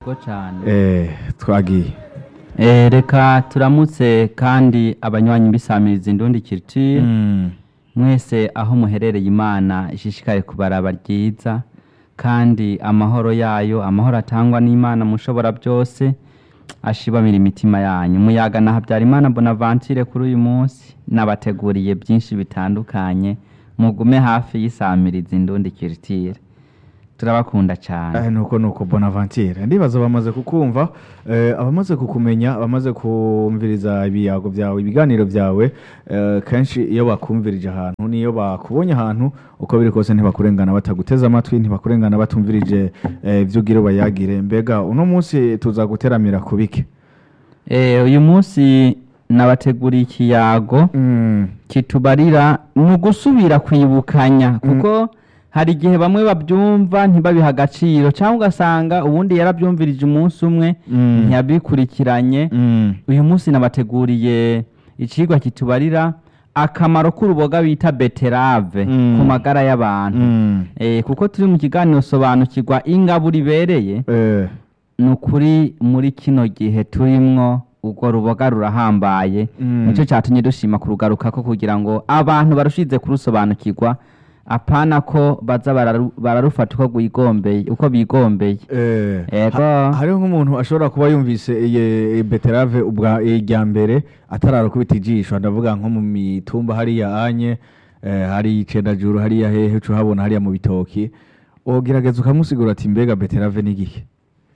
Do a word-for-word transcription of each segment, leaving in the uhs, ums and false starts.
Go cyane. eh twagiye Eh reka turamutse kandi abanywanyi bisamiriza indundi culture. mm. Mwese aho muherereye Imana ishishikaye kubaraba ryiza kandi amahoro yayo amahoro atangwa n'Imana mushobora byose ashibamira imitima yanyu. Muyaga na Habyarimana Bonaventure kuri uyu munsi nabateguriye byinshi bitandukanye, mugume hafi y'isamiriza indundi culture. Turabakunda cyane. Eh nuko nuko Bonaventure ndibaza bamaze kukumva, eh abamaze kukumenya, abamaze kumviriza ibiyago byawe, ibiganiro byawe, eh kenshi iyo bakumvirije ahantu niyo bakubonye ahantu uko biri kose ntibakurengana bataguteza amatwi, ntibakurengana batumvirije ibyo ugire bayagire. Mbega uno munsi tuzaguteramira kubike? Eh uyu munsi nabateguriye ikiyago mm. kitubarira no gusubira kwibukanya kuko mm. hari igihe bamwe babyumva ntibabiha agaciro cyangwa ugasanga ubundi yarabyumvirije umunsi umwe mm. ntiyabikurikiranye. mm. Uyu munsi nabateguriye ikigwa kitubarira akamaro k'uruboga bita beterave mm. ku magara y'abantu. mm. eh kuko turi mu kiganiro sobanukirwa ingaburo ibereye, eh nukuri muri kino gihe turimwo ubwo ruboga rurahambaye. mm. Nico cyatumye dushima kurugaruka ko kugira ngo abantu barushize kurusobanukirwa, apana ko baza bararu, bararufata uko gwigombeye uko bigombeye. eh Ego ha, hariho nk'umuntu ashobora kuba yumvise iye beterave ubwa ijya mbere atararo kubita ijisho, ndavuga nko mu mitumba hari ya anye, eh, hari icenda juru hari ya hehe cyo habona hari ya mu bitoki, ogerageza ukamusigura ati mbega beterave ni gihe?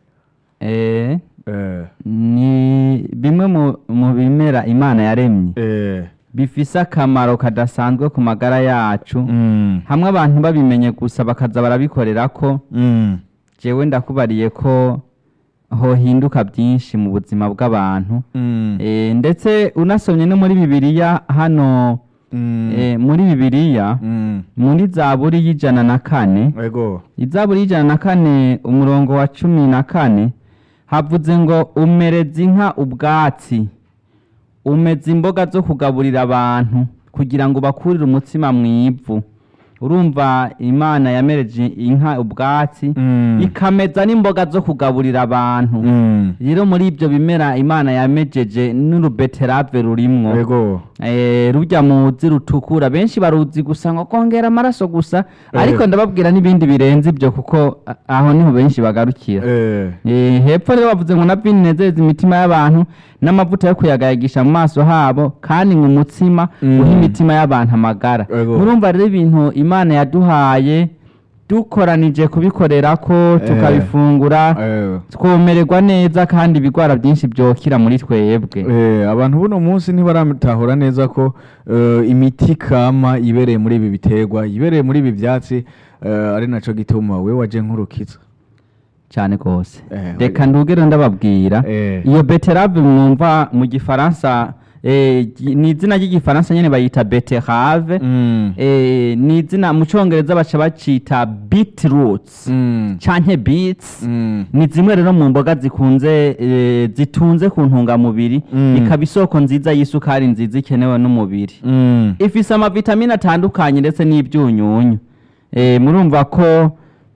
eh eh ni bimwe mu, mu bimera Imana yaremye eh bifise akamaro kadasanzwe ku magara yacu. mm. Hamwe abantu babimenye gusa bakaza barabikorera ko mm. jewe ndakubariye ko hohinduka byinshi mu buzima bw'abantu. mm. eh ndetse unasomye no muri Bibiliya hano mm. eh muri Bibiliya mm. muri Zaburi y'ijana na kane, ego Zaburi y'ijana na kane umurongo wa cumi na kane havuze ngo umereza inka ubwatsi, umeza imboga zo kugaburira abantu kugira ngo bakurire umutsima mwivu. Urumva Imana yamereje inka ubwatsi mm. ikameza n'imboga zo kugaburira abantu. mm. Rero muri ibyo bimera Imana yamejeje n'urubeterave rurimwo. ego eh rujya muzi rutukura, benshi baruzi gusa ngo kongera amaraso gusa, eh. ariko ndababwira n'ibindi birenze ibyo kuko aho niho benshi bagarukira. eh eh hepfo rero bavuze ngo nabinezeza imitima y'abantu n'amavuta yo kuyagayagisha mu maso habo kandi mu mutsima mm. uha imitima y'abantu amagara. Murumva rero ibintu Imana yaduhaye dukoranije kubikorera ko tukabifungura eh. twomererwa neza kandi ibigwara byinshi byokira muri twebwe. eh abantu buno munsi ntibaramutahura neza ko uh, imiti kama ibereye muri ibi biterwa, ibereye muri ibi byatsi, uh, ari naco gituma we waje nkurukiza cyane kose. eh, reka ndugero ndababwira eh. iyo beterave mwumva mu gifaransa, eh ni izina ry'igifaransa nyene bayita beterave. mm. eh ni izina mu Congereza baca bacita beetroots mm. canke beets. mm. ni zimwe rero mu mboga zikunze eh, zitunze ku ntungamubiri, mm. ikaba isoko nziza y'isukari nziza ikenewe n'umubiri. mm. Ifise amavitamine atandukanye ndetse n'ibyunyunyu. eh murumva ko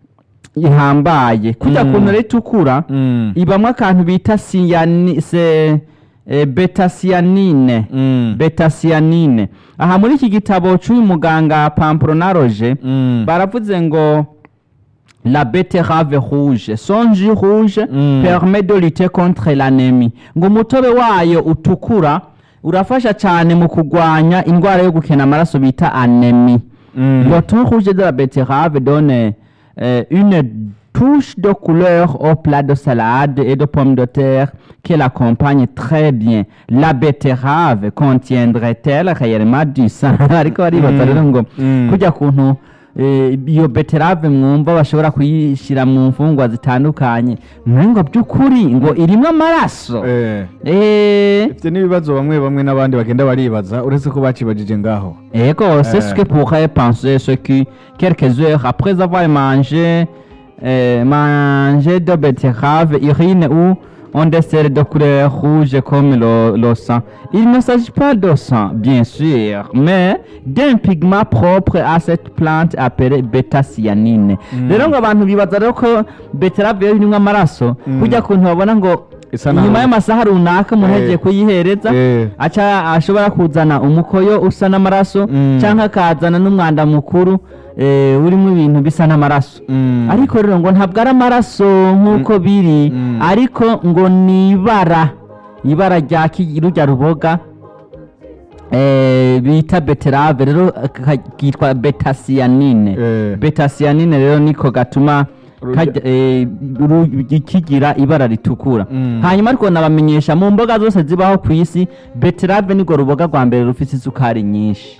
ihambaye kujya mm. kuntu ritukura mm. ibamwe akantu bita cyanine, se e, beta cyanine mm. beta cyanine. Aha muri iki gitabo cy'uyu muganga Pampronaroge mm. baravuze ngo la betterave rouge, son jus rouge mm. permet de lutter contre l'anémie. Ngo umutobe wayo utukura urafasha cyane mu kugwanya indwara yo gukena amaraso bita anémie. mm. Le ton rouge de la betterave donne euh, une touche de couleur au plat de salade et de pommes de terre qui l'accompagne très bien. La betterave contiendrait-elle réellement du sang? Ariko baribaza rero ngo kujya kuntu iyo beterave mwumva bashobora kuyishira mu mfungwa zitandukanye, ngo by'ukuri ngo irimo amaraso. eh eh ifite n'ibibazo bamwe bamwe n'abandi bagenda baribaza uretse ko bacibajije ngaho. Ego c'est ce que pourrait penser ceux qui quelques heures après avoir mangé euh, manger de betterave, urine ou ont des cercles de couleur rouge comme le, le sang. Il ne s'agit pas de sang, bien sûr, mais d'un pigment propre à cette plante appelée bêta-cyanine. Rero ngo abantu bibaza rero ko beterave yo inywa amaraso kujya kuntu babona ngo nyuma y'amasaha runaka umuntu yagiye kuyihereza aca ashobora kuzana umukoyo usa n'amaraso cyangwa akazana n'umwanda mukuru urimo ibintu bisa n'amaraso ariko rero ngo ntabwo ari amaraso nk'uko biri ariko ngo ni ibara ibara rya rujya ruboga bita beterave rero kitwa beta-cyanine. Beta-cyanine rero niko gatuma kigira ibara ritukura. Hanyuma ariko nabamenyesha mu mboga zose zibaho ku isi beterave niko ruboga rwa mbere rufite isukari nyinshi.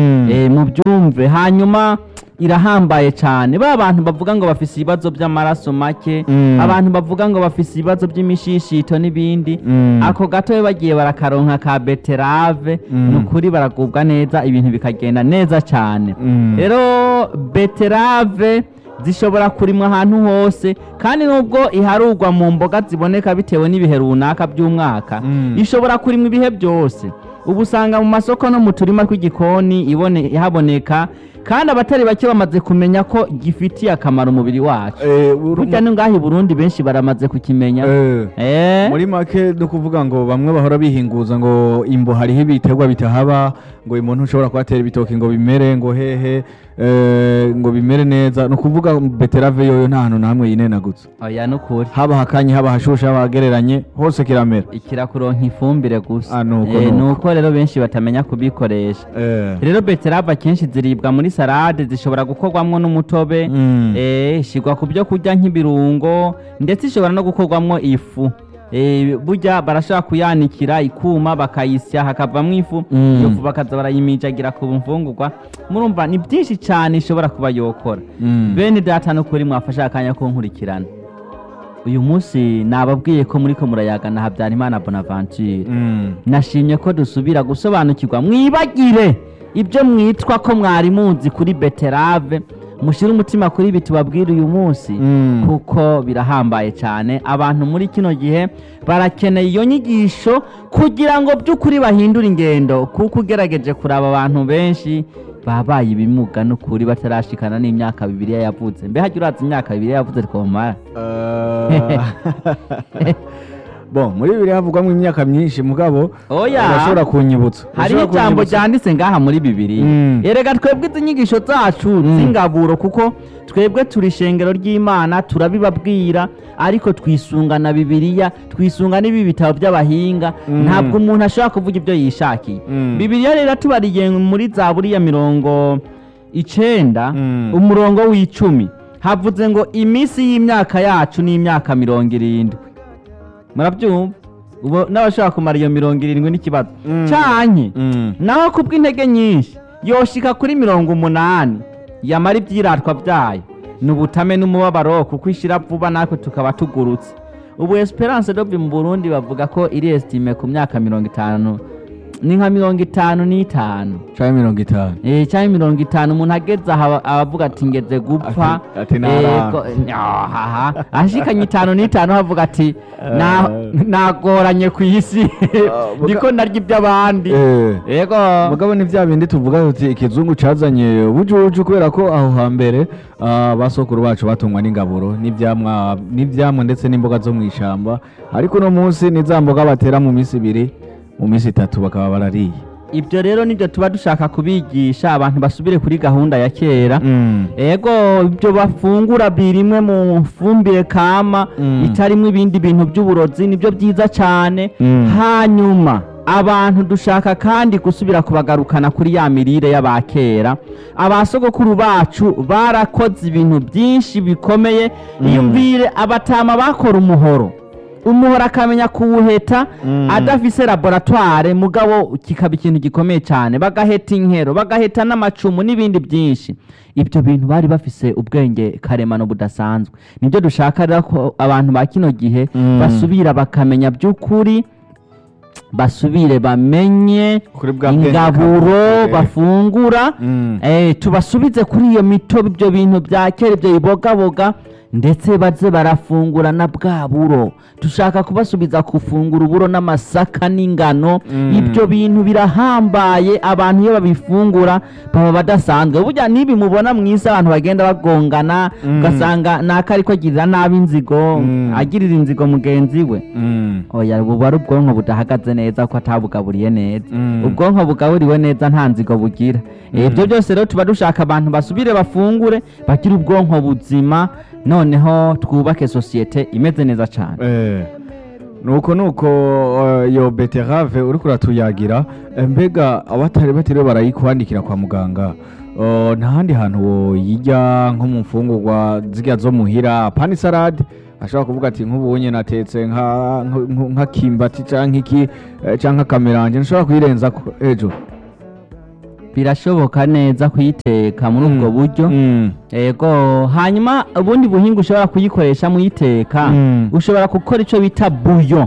Mu byumve hanyuma irahambaye cyane ba bantu bavuga ngo bafise ibibazo by'amaraso make abantu bavuga ngo bafise ibibazo by'imishishito n'ibindi ako gato bagiye barakaronka ka beterave nukuri baragubwa neza ibintu bikagenda neza cyane. Rero beterave zishobora kurimwa ahantu hose kandi nubwo iharurwa mu mboga ziboneka bitewe n'ibihe runaka by'umwaka ishobora kurimwa ibihe byose. Ubu usanga mu masoko no mu turima tw'igikoni ibone ihaboneka kandi abatari bake bamaze kumenya ko gifitiye akamaro umubiri wacu. Burya n'ingahi Burundi benshi baramaze kukimenya. Muri make no kuvuga ngo bamwe bahora bihinguza ngo imbo hariho ibiterwa bitahaba ngo umuntu ushobora kubatera ibitoki ngo bimere ngo hehe ngo bimere neza no kuvuga beterave yoyo nta hantu namwe yinenagutse. Oya nukuri haba hakanye haba hashusha haba hagereranye hose kiramera ikirakuronka ifumbire gusa. Nuko rero benshi batamenya kubikoresha. Rero beterave kenshi ziribwa muri salade zishobora gukorwamwo n'umutobe eh shigwa ku byo kurya nk'ibirungo ndetse ishobora no gukorwamwo ifu. Eh burya barashaka kuyanikira ikuma bakayisya hakavamwo ifu iyo fu bakaza barayimijagira ku mfungurwa. Murumva ni byinshi cyane ishobora kuba yokora. Bene data no kuri mwafasha akanya ko nkurikirana uyu munsi nababwiye ko muri ko murayagana Habyarimana Bonaventure nashimye ko dusubira gusobanukirwa mwibagire ibyo mwitwa ko mwari muzi kuri beterave mushira umutima kuri biti babwira uyu munsi kuko birahambaye cyane. Abantu muri kino gihe barakeneye iyo nyigisho kugira ngo by'ukuri bahindure ingendo kuko ugerageje kuraba abantu benshi babaye ibimuga no kuri batarashikana n'imyaka bibiri yavuze. Mbe hajya uraza imyaka bibiri yavuze twomara Bon, muri bibiri havugwamo imyaka myinshi mugabo urashobora kunyibutsa. Hari ijambo ryanditse ngaha muri bibiri. Erega twebwe izinyigisho zacu zingaburo kuko twebwe turi shengero ry'Imana turabibabwira ariko twisungana Bibiliya twisunga n'ibi bitabo by'abahinga ntabwo umuntu ashobora kuvuga ibyo yishakiye. Bibiliya rero tubariye muri Zaburi ya mirongo icenda umurongo w'icumi havuze ngo imisi y'imyaka yacu ni imyaka mirongo irindwi. Murabyumva ubo n'abashaka kumara iyo mirongo irindwi n'ikibazo cyanye naho kubw'intege nyinshi yoshika kuri mirongo umunani yamara ibyiratwa byayo n'ubutame n'umubabaro kuko ishira vuba nako tukaba tugurutse. Ubu Esperance Dobi mu Burundi bavuga ko iri estime ku myaka mirongo itanu ni nka mirongo itanu n'itanu cyangwa mirongo itanu eh cyangwa mirongo itanu umuntu ageze abavuga ati ngeze gupfa aha ashikanye itanu n'itanu havuga ati nagoranye ku isi ndiko narya iby'abandi. Yego mugabo ni bya bindi tuvuga uti ikizungu cazanye bujuju kubera ko aho hambere basokuru bacu batungwa n'ingaburo n'ivyamwa n'ivyamwa ndetse n'imboga zo mwishamba ariko no munsi nizamboga batera mu misi ibiri mu minsi itatu bakaba barariye. Ibyo rero nibyo tuba dushaka kubigisha abantu basubire kuri gahunda ya kera. Ego ibyo bafungura birimwe mu fumbire kama itarimwe ibindi bintu by'uburozi nibyo byiza cyane. Hanyuma abantu dushaka kandi gusubira kubagarukana kuri ya mirire y'abakera. Abasogokuru bacu barakoze ibintu byinshi bikomeye. Iyumvire abatama bakora umuhoro umuhora akamenya kuwuheta adafise laboratoire mugabo kikaba ikintu gikomeye cyane. Bagaheta inkero bagaheta n'amacumu n'ibindi byinshi. Ibyo bintu bari bafise ubwenge karemano budasanzwe. Nibyo dushaka rero ko abantu ba kino gihe basubira bakamenya by'ukuri basubire bamenye ingaburo bafungura. Eh tubasubize kuri iyo mitobe ibyo bintu bya kera ibyo ibogaboga ndetse baze barafungura na bwa buro dushaka kubasubiza kufungura uburo n'amasaka n'ingano Mm. ibyo bintu birahambaye abantu iyo babifungura baba badasanzwe burya nibi mubona mwisi abantu bagenda bagongana Mm. ugasanga naka ariko agirira nabi inzigo Mm. agirira inzigo mugenzi we Mm. oya buba ari ubwonko budahagaze neza ko atabugaburiye neza Mm. ubwonko bugaburiwe neza nta nzigo bugira ibyo byose rero tuba dushaka abantu basubire bafungure bagire ubwonko buzima noneho twubake sosiyete imeze neza cyane Eh, nuko nuko eh, yo beterave uriko uratuyagira eh, mbega abatari batiriwe barayikwandikira kwa muganga oh, nta handi hantu woyirya nko mu mfungurwa zirya zo muhira pani salade ashobora kuvuga ati nk'ubunye natetse nka nka- nka kimbati canke iki eh, canke akameranje nshobora kuyirenza ko ejo birashoboka neza kuyiteka muri ubwo buryo Mm. ego hanyuma ubundi buhinga ushobora kuyikoresha muyiteka Mm. ushobora gukora icyo bita buyo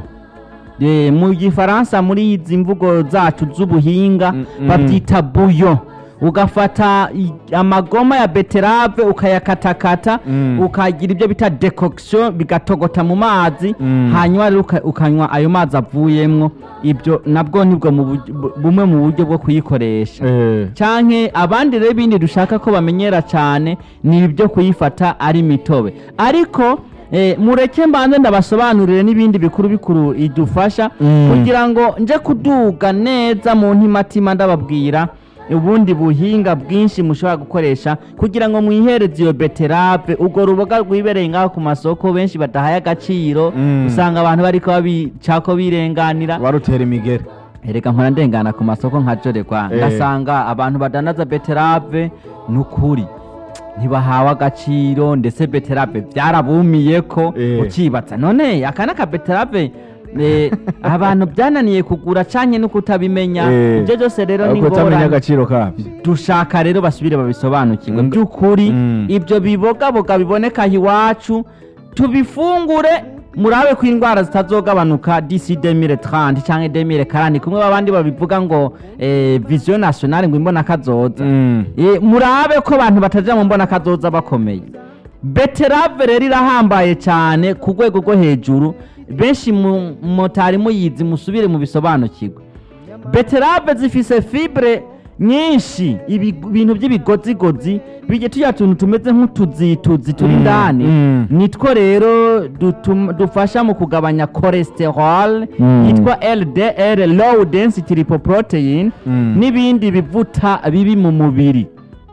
Eh, mu gifaransa muri izi mvugo zacu z'ubuhinga Mm, mm. babyita buyo ugafata i- amagoma ya beterave ukayakatakata Mm. ukagira ibyo bita decoction bigatogota mu mazi Mm. hanyuma rero uka- ukanywa ayo mazi avuyemwo ibyo nabwo nibwo mu buryo- bu- bumwe mu buryo bwo kuyikoresha Eh. canke abandi rero ibindi dushaka ko bamenyera cyane ni ibyo kuyifata ari mitobe ariko eh, mureke mbanze ndabasobanurire n'ibindi bikuru bikuru idufasha Mm. kugira ngo nje kuduga neza mu ntimatima ndababwira ubundi buhinga bwinshi mushobora gukoresha kugira ngo mwihereze iyo beterave urwo ruboga rwibereye ngaho ku masoko benshi badahaye agaciro Mm. usanga abantu bariko babicako birenganira barutera imigere erega nkora ndengana ku masoko nka joregwa Eh. ngasanga abantu badanaza beterave nukuri ntibahawe agaciro ndetse beterave byarabumiyeko Eh. ukibatsa none aka naka beterave eh, abantu byananiye kugura canke no kutabimenya Eh. ibyo byose rero ni kutamenya ngorane agaciro kabyo dushaka rero basubire babisobanukirwe Mm. by'ukuri Mm. ibyo bibogaboga biboneka aha iwacu tubifungure murabe ko indwara zitazogabanuka disi demire trente cyangwa demire karani kumwe babandi babivuga ngo eh, vision nationale ngo imbona kazoza Mm. Eh, murabe ko abantu bataja mu mbona kazoza bakomeye beterave rero irahambaye cyane ku rwego rwo hejuru benshi mu motari muyizi musubire mu bisobanukirwe beterave zifise fibre nyinshi ibi- ibintu by'ibigozigozi bijye tuya tuntu tumeze nk'utuzituzi turi Mm, indani mm. nitwo rero dutum- dufasha mu kugabanya cholesterol Mm. yitwa L D L low density lipoprotein Mm. n'ibindi bivuta bibi mu mubiri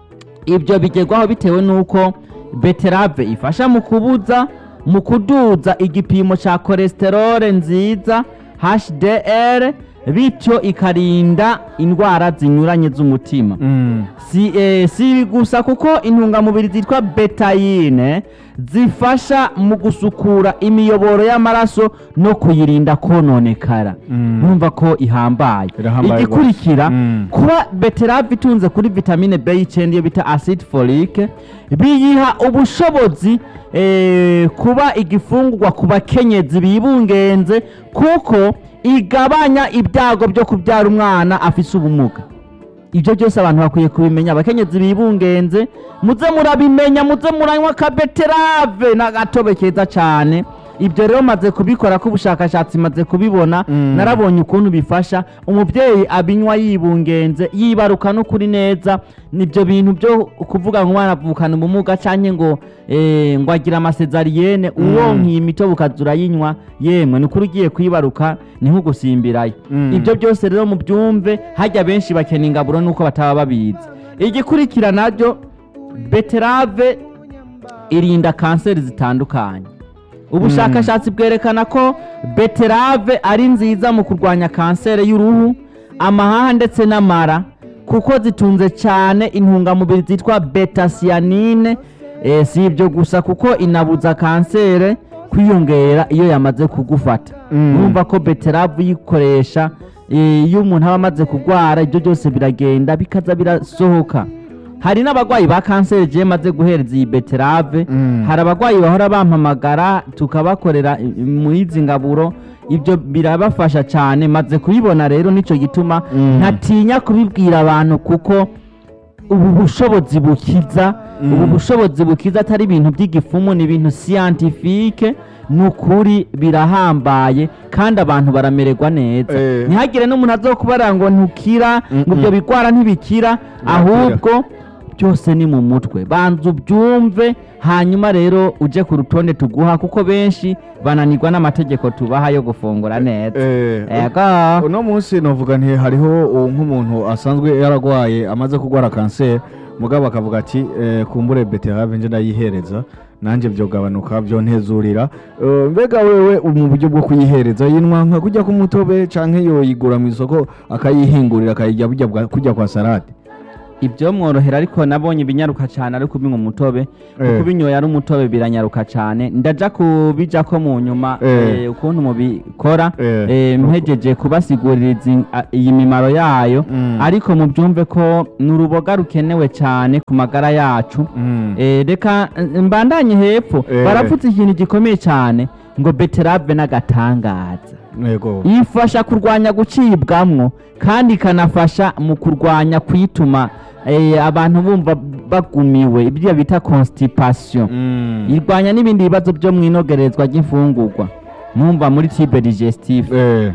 ibyo bigerwaho bitewe n'uko beterave ifasha mu kubuza mu kuduza igipimo cya cholesterol nziza H D L bityo ikarinda indwara zinyuranye z'umutima Mm. si, eh, si ibi gusa kuko intungamubiri zitwa betayine zifasha mu gusukura imiyoboro y'amaraso no kuyirinda kononekara Mm. numva ko ihambaye Irahambaye igikurikira rwose. Mm. kuba beterave itunze kuri vitamine B icyenda iyo bita acide folique biyiha ubushobozi eh, kuba igifungurwa ku bakenyezi bibungenze kuko igabanya ibyago byo kubyara umwana afise ubumuga ibyo byose abantu bakwiye kubimenya abakenyezi bibungenze muze murabimenya muze muranywa akabeterave n'agatobe keza cyane ibyo rero maze kubikora ko ubushakashatsi maze kubibona Mm. narabonye ukuntu bifasha umubyeyi abinywa yibungenze yibaruka no kuri neza nibyo bintu byo kuvuga ngo umwana avukana ubumuga cyangwa ngo eh, ngo agira amasezariyene uwo nk'iyi mitobe ukazura yinywa yemwe ni ukuri ugiye kwibaruka ni nko gusimbirayo Mm. ibyo byose rero mu byumve hajya benshi bakena ingaburo nuko bataba babizi igikurikira nabyo beterave irinda kanseri zitandukanye ubushakashatsi bwerekana ko beterave ari nziza mu kurwanya kanseri y'uruhu amahaha ndetse n'amara kuko zitunze cyane intungamubiri zitwa betasiyanine eh, si ibyo gusa kuko inabuza kanseri kwiyongera iyo yamaze kugufata Mm. urumva ko beterave uyikoresha eh, iyo umuntu aba amaze kurwara ibyo byose biragenda bikaza birasohoka hari n'abarwayi ba kanseri je maze guhereza iyi beterave Mm. hari abarwayi bahora bampamagara tukabakorera i- muri izi ngaburo ibyo birabafasha cyane maze kubibona rero nicyo gituma Mm. ntatinya kubibwira abantu kuko ubu bushobozi bukiza Mm. ubu bushobozi bukiza atari ibintu by'igifumu ni ibintu scientifique nukuri birahambaye kandi abantu baramererwa neza Eh. ntihagire n'umuntu azokubara ngo ntukira ngo ibyo bigwara ntibikira ahubwo byose ni mu mutwe banza ubyumve hanyuma rero uje ku rutonde tuguha kuko benshi bananirwa n'amategeko tubaha yo gufungura neza Eh, ego uno munsi novuga nti hariho uwo nk'umuntu asanzwe yaragwaye amaze kugwara kanseri mugabo akavuga ati eh, kumbure beterave nje ndayihereza nanje byogabanuka byontezurira. Eh, mbega wewe mu buryo bwo kuyihereza yinwa nka kujya ku mutobe canke yoyigura mu isoko akayihingurira akayijya burya bwa- kujya kwa salade? ibyo mworohera ariko nabonye ibinyaruka cyane ariko ubinywa umutobe kuko Eh. ubinyoye ari umutobe biranyaruka cyane ndaja kubija ko mu nyuma Eh. eh, ukuntu mubikora Eh. eh, mpejeje kubasigurira izi- a- iyi mimaro yayo Mm. ariko mubyumve ko ni uruboga rukenewe cyane ku magara yacu Mm. Eh, reka eh, mbandanye hepfo Eh. barapfutse ikintu gikomeye cyane ngo beterave n'agatangaza Yego. ifasha kurwanya gucibwamwo kandi ikanafasha mu kurwanya kwituma eh, abantu bumva bagumiwe ibyo bita constipation Mm. irwanya n'ibindi bibazo byo mu inogerezwa ry'imfungurwa mwumva muri tibe digestive Eh.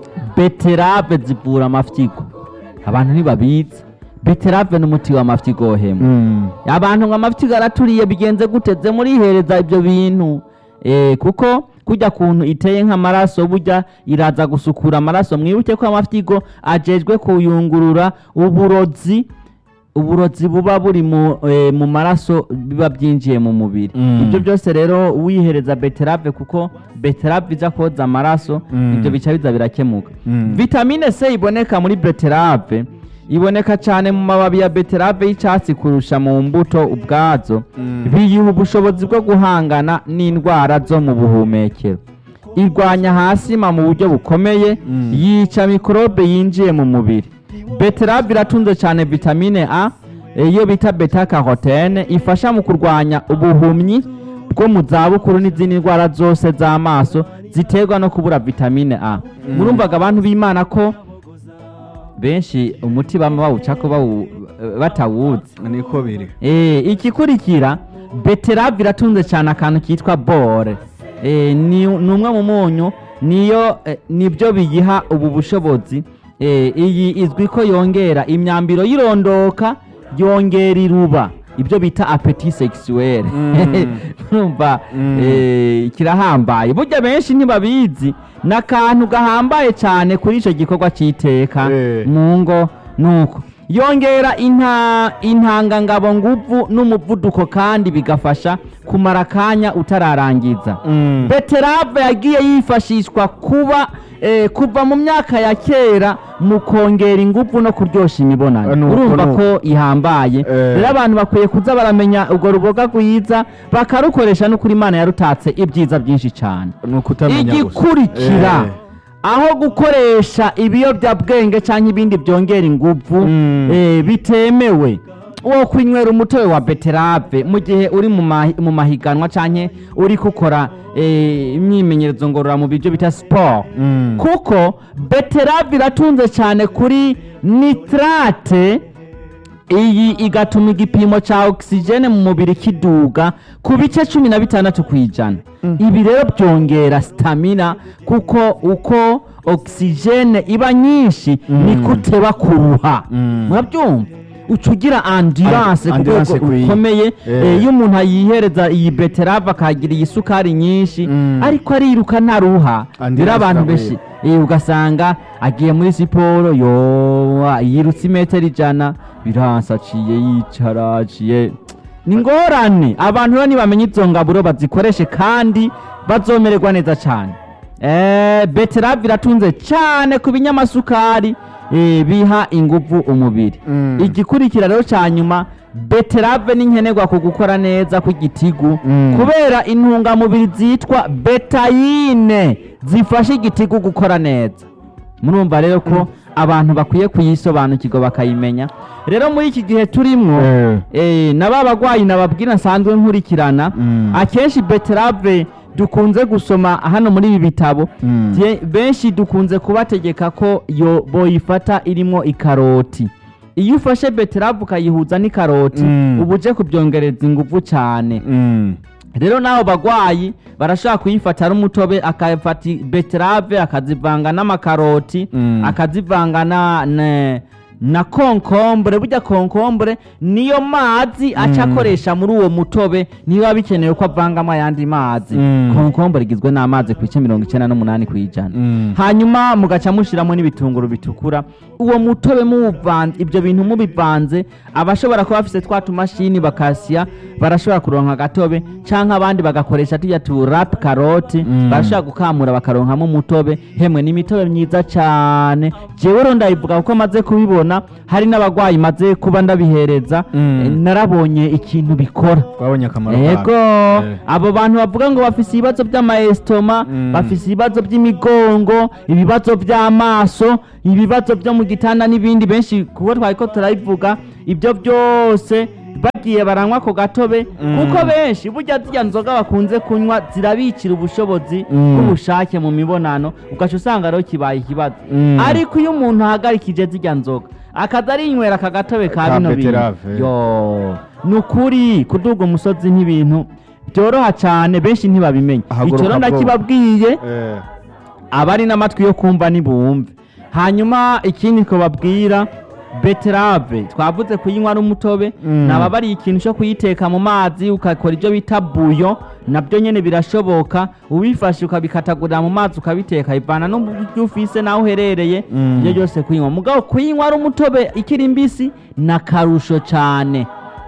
beterave zivura amafyigo abantu ntibabizi beterave n'umuti w'amafyigo hemu Mm. abantu ngo amafyigo araturiye bigenze guteze murihereza ibyo bintu eh, kuko kujya kuntu iteye nk'amaraso burya iraza gusukura amaraso mwibuke ko amafyigo ajejwe kuyungurura uburozi uburozi buba buri mu, eh, mu maraso biba byinjiye mu mubiri Mm. ibyo byose rero wihereza beterave kuko beterave ija koza amaraso Mm. ibyo bica biza birakemuka Mm. vitamine C iboneka muri beterave iboneka cyane mu mababi ya beterave y'icyatsi kurusha mu mbuto ubwazo Mm. biyiha ubushobozi bwo guhangana n'indwara zo mu buhumekero irwanya hasima mu buryo bukomeye Mm. yica mikorobe yinjiye mu mubiri beterave iratunze cyane vitamine A iyo bita beta carotene ifasha mu kurwanya ubuhumyi bwo mu zabukuru n'izindi ndwara zose z'amaso ziterwa no kubura vitamine A murumvaga abantu b'Imana ko benshi umuti bama bawucako bawu- batawuzi Niko biri. Eh, ikikurikira beterave iratunze cyane akantu kitwa bore eh, ni ni umwe mu munyu niyo eh, nibyo biyiha ubu bushobozi eh, iyi izwi ko yongera imyambiro yirondoka yongera iruba ibyo bita appétit sexuel Mm. urumva Mm. eh, kirahambaye burya benshi ntibabizi n'akantu gahambaye cyane kuri icyo gikorwa cy'iteka Eh. mu ngo nuko yongera inta intangangabo nguvu n'umuvuduko kandi bigafasha kumara akanya utararangiza Mm. beterave yagiye yifashishwa kuba eh, kuva mu myaka ya kera mu kongera ingufu no kuryoshya imibonano Ah, nuko, urumva nuko. ko ihambaye Eh. rero abantu bakwiye kuza baramenya urwo ruboga rwiza bakarukoresha n'ukuri Imana yarutatse ibyiza byinshi cyane Nuko utamenya gusa. igikurikira Eh. aho gukoresha ibiyobyabwenge cyangwa ibindi byongera ingufu Mm. eh, bitemewe wo kwinywera umutobe wa beterave mu gihe uri mu mahi- mu mahiganwa cyangwa uri gukora eh, imyimenyerezo ngororamubiri ibyo bita siporo Mm. kuko beterave iratunze cyane kuri nitrate iyi igatuma igipimo cya ogisijene mu mubiri kiduga ku bice cumi na bitandatu ku ijana ibi rero byongera sitamina kuko uko ogisijene iba nyinshi niko uteba kuruha Mm. murabyumva uca ugira andiranse ku Endurance rwego ikwiye. rukomeye Eh. eh, iyo umuntu ayihereza iyi beterave akagira iyi sukari nyinshi Mm. ariko ariruka ntaruha Endurance rero abantu irahuye. benshi eh, ugasanga agiye muri siporo yo yirutse imetero ijana biransa aciye yicara aciye ni ngorane abantu rero nibamenye izo ngaburo bazikoreshe kandi bazomererwa neza cyane eh, beterave iratunze cyane ku binyamasukari eh, biha ingufu umubiri Mm. igikurikira rero cya nyuma beterave ni nkenerwa ku gukora neza kw'igitigu Mm. kubera intungamubiri zitwa betayine zifasha igitigu gukora neza murumva rero ko abantu bakwiye kuyisobanukirwa bakayimenya rero muri iki gihe turimwo Eh. eh, na ba bagwayi nababwira nsanzwe nkurikirana Mm. akenshi beterave dukunze gusoma hano muri ibi bitabo Mm. Tie- benshi dukunze kubategeka ko yo boyifata irimo ikaroti iyo ufashe beterave ukayihuza n'ikaroti Mm. uba uje kubyongereza ingufu cyane. Mm. rero n'abo bagwayi barashobora kuyifata ari umutobe, akafata beterave akazivanga n'amakaroti Mm. akazivanga na ne- na konkombure. Burya konkombure niyo mazi aca akoresha muri uwo mutobe, niyo biba bikenewe ko avangamo ayandi mazi. Mm. konkombure igizwe n'amazi ku bice mirongo icyenda n'umunani ku ijana. Mm. hanyuma mugaca mushyiramo n'ibitunguru bitukura. uwo mutobe muwuvanze, ibyo bintu mubivanze, abashobora kuba bafite twa tumashini bakasya barashobora kuronka agatobe, cyangwa abandi bagakoresha tujya tu rap karoti Mm. barashobora gukamura bakaronkamo umutobe. Hemwe ni imitobe myiza cyane, jewe rero ndayivuga kuko maze kubibona, hari n'abagwayi maze kuba ndabihereza. Mm. eh, narabonye ikintu bikora. twabonye akamaro Ego, kabyo. Eh. abo bantu bavuga ngo bafise ibibazo by'amaestoma, Mm. bafise ibibazo by'imigongo, ibibazo by'amaso, ibibazo byo mu gitanda n'ibindi benshi, kuko twariko turabivuga, ibyo byose bagiye baranywa ako gatobe. Mm. kuko benshi burya zirya nzoga bakunze kunywa zirabikira ubushobozi Mm. bw'ubushake mu mibonano, ugaca usanga rero kibaye ikibazo. Mm. ariko iyo umuntu ahagarikije zirya nzoga akaza arinywera aka gatobe ka Ka bino bintu, beterave. yo ni ukuri kuduga umusozi n'ibintu byoroha cyane, benshi ntibabimenya. Ahaguruka icyo rero bwo. ndakibabwiye, Eh. abari n'amatwi yo kumva nibumve. hanyuma ikindi ko babwira, beterave twavuze kuyinywa n'umutobe. Mm. naba bari ikintu cyo kuyiteka mu mazi ukakora ibyo bita buyo, nabyo nyene birashoboka. ubifashe ukabikatagurira mu mazi ukabiteka, ivana n'uburyo ufise naho uherereye. Mm. ibyo byose kuyinywa, mugabo kuyinywa ari umutobe ikiri mbisi na karusho cyane.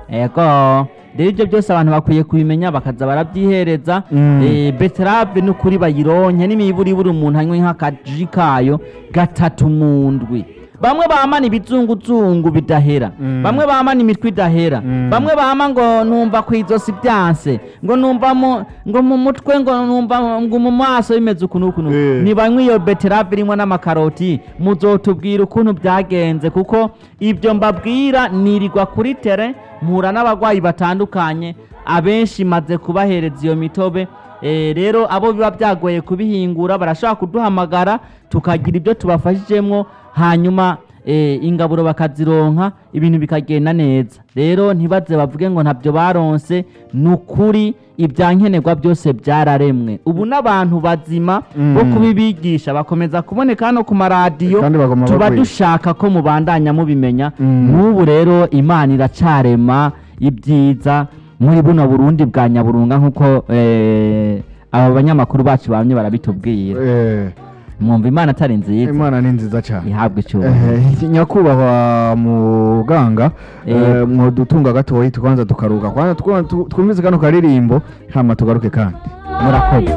ego rero ibyo byose abantu bakwiye kubimenya bakaza barabyihereza. Mm. eh, beterave ni ukuri bayironke n'imiburiburi umuntu anywe nk'akaji kayo gatatu mu ndwi. bamwe bamana ibizunguzungu bidahera, Mm. bamwe bamana imitwe idahera, Mm. bamwe bama ngo numva ku izosi byanse, ngo numva mu ngo mu mutwe, ngo numva ngo mu maso bimeze ukuntu ukuntu. Eh. nibanywe iyo beterave irimo n'amakaroti, muzotubwira ukuntu byagenze, kuko ibyo mbabwira nirirwa kuri tere mpura n'abagwayi batandukanye, abenshi maze kubahereza iyo mitobe. Eh, rero abo biba byagoye kubihingura barashobora kuduhamagara tukagira ibyo tubafashijemo, hanyuma eh, ingaburo bakazironka, ibintu bikagenda neza. rero ntibaze bavuge ngo ntabyo baronse, ni ukuri ibyankenerwa byose byararemwe. ubu n'abantu bazima Mm. bo kubibigisha bakomeza kuboneka hano ku maradiyo, Kandi bagoma tuba bakwiye. dushaka ko mubandanya mubimenya. Mm. n'ubu rero Imana iracarema ibyiza muri buno Burundi bwa Nyaburunga, nk'uko eh, aba banyamakuru bacu bamye barabitubwira. Eh. mwumva Imana atari nziza, Imana ni nziza cyane. ihabwe icyubahiro. Eh, nyakubahwa muganga, Eh. eh, mwodutunga gatoyi tukanza tukaruka kwanza twumvize kano karirimbo hama tugaruke kandi murakoze.